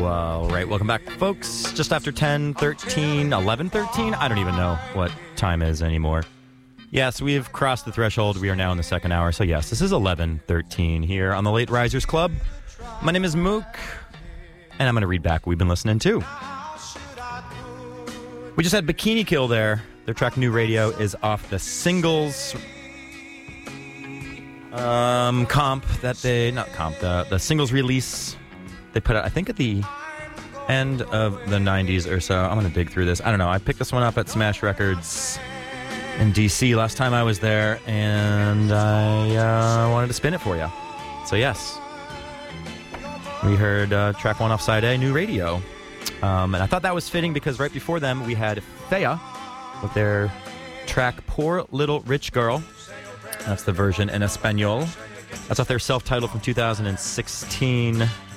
All right, welcome back, folks. Just after 11:13. I don't even know what time is anymore. Yes, we've crossed the threshold. We are now in the second hour. So yes, this is 11:13 here on the Late Risers Club. My name is Mook, and I'm going to read back what we've been listening to. We just had Bikini Kill there. Their track New Radio is off the singles the singles release they put out, I think, at the end of the 90s or so. I'm going to dig through this. I don't know. I picked this one up at Smash Records in D.C. last time I was there, and I wanted to spin it for you. So, yes. We heard track one off side A, New Radio. And I thought that was fitting because right before them, we had Faya with their track Poor Little Rich Girl. That's the version in Espanol. That's off their self-titled from 2016,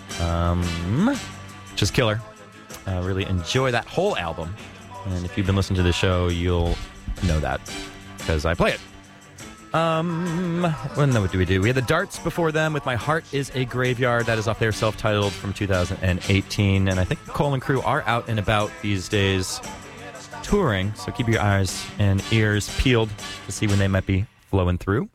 which is killer. Really enjoy that whole album. And if you've been listening to the show, you'll know that because I play it. What do we do? We had the Darts before them with My Heart is a Graveyard. That is off their self-titled from 2018. And I think Cole and crew are out and about these days touring. So keep your eyes and ears peeled to see when they might be flowing through.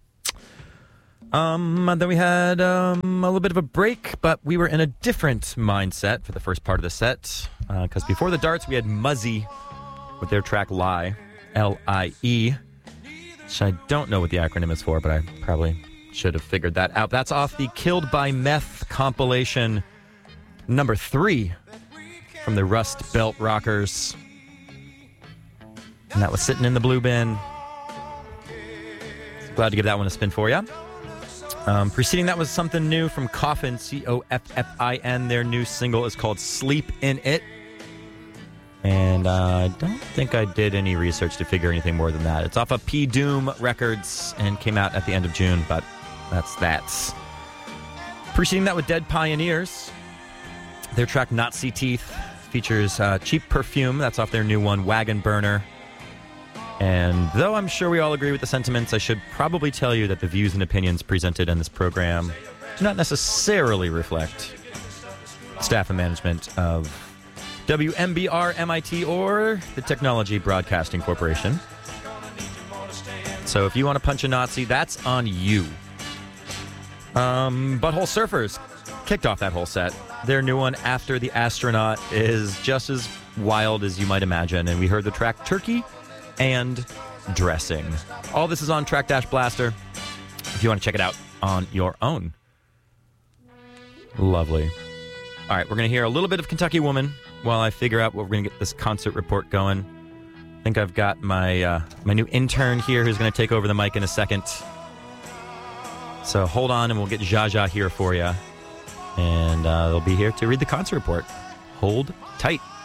Then we had a little bit of a break, but we were in a different mindset for the first part of the set. Because before the Darts, we had Muzzy with their track Lie, L-I-E. Which I don't know what the acronym is for, but I probably should have figured that out. That's off the Killed by Meth compilation number 3 from the Rust Belt Rockers. And that was sitting in the blue bin. Glad to give that one a spin for you. Preceding that was something new from Coffin, C-O-F-F-I-N. Their new single is called Sleep in It. And I don't think I did any research to figure anything more than that. It's off of P Doom Records and came out at the end of June, but that's that. Preceding that with Dead Pioneers. Their track Nazi Teeth features Cheap Perfume. That's off their new one, Wagon Burner. And though I'm sure we all agree with the sentiments, I should probably tell you that the views and opinions presented in this program do not necessarily reflect staff and management of WMBR, MIT, or the Technology Broadcasting Corporation. So if you want to punch a Nazi, that's on you. Butthole Surfers kicked off that whole set. Their new one, After the Astronaut, is just as wild as you might imagine. And we heard the track Turkey and Dressing. All this is on Track-Blaster if you want to check it out on your own. Lovely. All right, we're going to hear a little bit of Kentucky Woman while I figure out what we're going to get this concert report going. I think I've got my my new intern here who's going to take over the mic in a second. So hold on and we'll get Jaja here for you. And they'll be here to read the concert report. Hold tight.